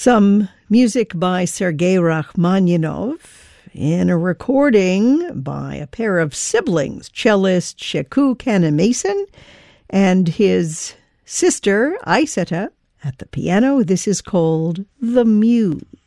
Some music by Sergei Rachmaninoff in a recording by a pair of siblings, cellist Sheku Kannemason and his sister Aissata at the piano. This is called The Muse.